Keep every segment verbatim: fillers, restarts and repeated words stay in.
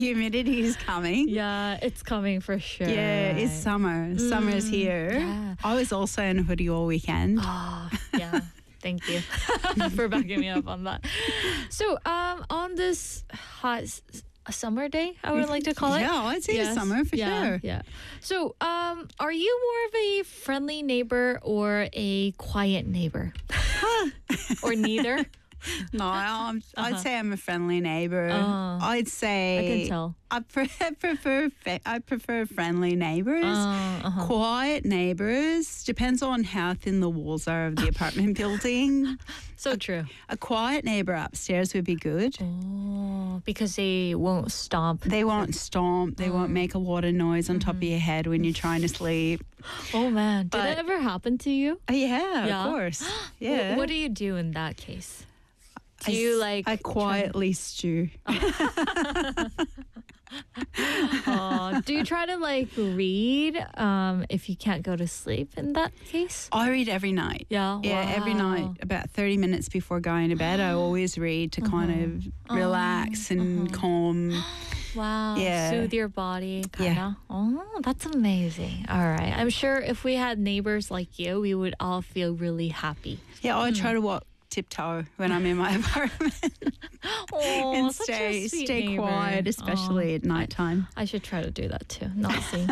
Humidity is coming. Yeah, it's coming for sure. Yeah, it's summer. Summer's here. yeah. I was also in a hoodie all weekend. Oh, yeah. Thank you for backing me up on that. So, um, on this hot s- summer day, I would like to call it. Yeah, I'd say Yes. summer for yeah, sure. Yeah. So, um, are you more of a friendly neighbor or a quiet neighbor? Or neither? No, I'm, I'd Uh-huh. say I'm a friendly neighbour. Oh. I'd say I can tell. I pre- prefer fe- I prefer friendly neighbours. Uh, uh-huh. Quiet neighbours depends on how thin the walls are of the apartment building. So true. A quiet neighbour upstairs would be good. Oh, because they won't stomp. They won't stomp. They won't make a lot of noise on top of your head when you're trying to sleep. Oh man, did But- that ever happen to you? Oh, yeah, Yeah? of course. Wh- Yeah. What do you do in that case? Do I you s- like I try- quietly stew. Aw, do you try to like read um, if you can't go to sleep in that case? I read every night. Yeah. Yeah, every wow. night, about thirty minutes before going to bed, I always read to kind of relax and calm. Wow. Yeah. Soothe your body, kind of. Yeah. Oh, that's amazing. All right. I'm sure if we had neighbors like you, we would all feel really happy. Yeah, I try to walk tiptoe when I'm in my apartment Oh, and such stay a sweet stay neighbor. quiet, especially Aw. at nighttime. I should try to do that too. Not sing.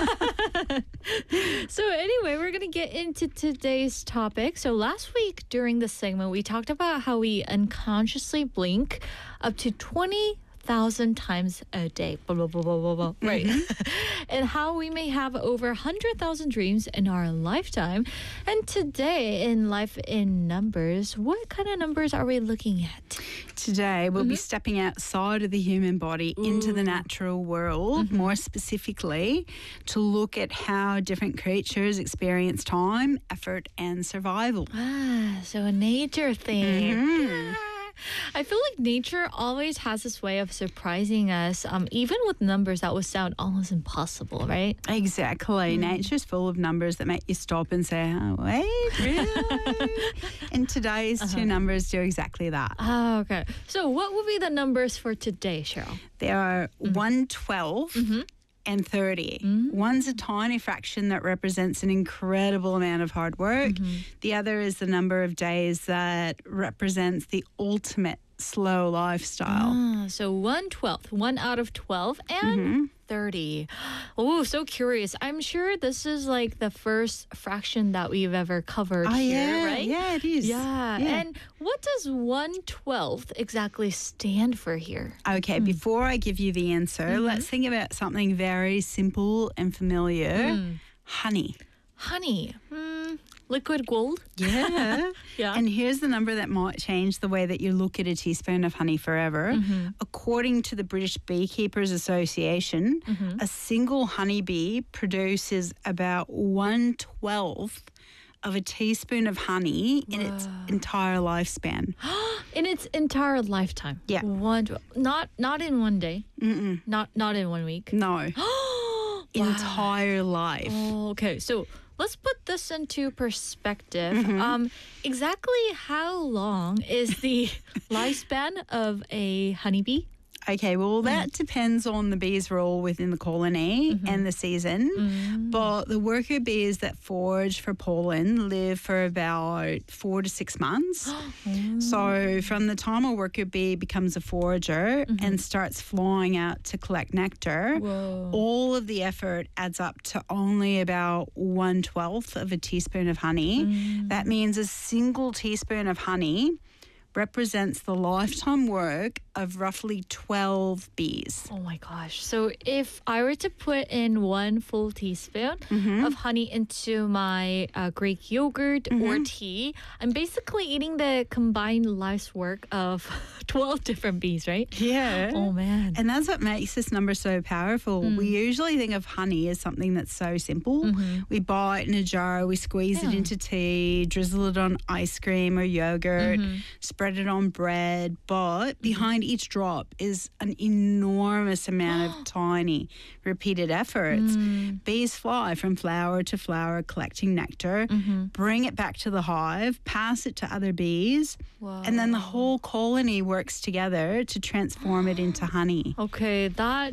So anyway, we're gonna get into today's topic. So last week during the segment, we talked about how we unconsciously blink up to twenty thousand times a day. Blah, blah, blah, blah, blah, blah. Right. And how we may have over one hundred thousand dreams in our lifetime. And today in Life in Numbers, what kind of numbers are we looking at? Today, we'll be stepping outside of the human body into the natural world, more specifically, to look at how different creatures experience time, effort, and survival. Ah, so a nature thing. Mm-hmm. I feel like nature always has this way of surprising us, um, even with numbers that would sound almost impossible, right? Exactly. Nature's full of numbers that make you stop and say, oh, wait, really? And today's two numbers do exactly that. Oh, okay. So what would be the numbers for today, Cheryl? There are one twelve and thirty. One's a tiny fraction that represents an incredible amount of hard work. The other is the number of days that represents the ultimate slow lifestyle. Ah, so one twelfth, one out of twelve, and thirty. Oh, so curious. I'm sure this is like the first fraction that we've ever covered Oh, here, yeah. right? Yeah, it is. Yeah. Yeah. And what does one twelfth exactly stand for here? Okay, before I give you the answer, let's think about something very simple and familiar. Honey. Honey. Hmm, liquid gold? Yeah. Yeah. And here's the number that might change the way that you look at a teaspoon of honey forever. According to the British Beekeepers Association, a single honeybee produces about one twelfth of a teaspoon of honey in its entire lifespan. In its entire lifetime. Yeah. One, not not in one day. Mm-mm. Not not in one week. No, entire life. Oh, okay. So let's put this into perspective. Mm-hmm. Um, exactly how long is the lifespan of a honeybee? Okay, well, that depends on the bee's role within the colony and the season. But the worker bees that forage for pollen live for about four to six months. So from the time a worker bee becomes a forager and starts flying out to collect nectar, Whoa. all of the effort adds up to only about one twelfth of a teaspoon of honey. That means a single teaspoon of honey represents the lifetime work of roughly twelve bees. Oh my gosh. So if I were to put in one full teaspoon Mm-hmm. of honey into my uh, Greek yogurt or tea, I'm basically eating the combined life's work of twelve different bees, right? Yeah. Oh man. And that's what makes this number so powerful. We usually think of honey as something that's so simple. We buy it in a jar, we squeeze it Yeah. into tea, drizzle it on ice cream or yogurt, spread spread it on bread, but behind each drop is an enormous amount of tiny repeated efforts. Mm. Bees fly from flower to flower collecting nectar, Mm-hmm. bring it back to the hive, pass it to other bees, Wow. and then the whole colony works together to transform it into honey. Okay, that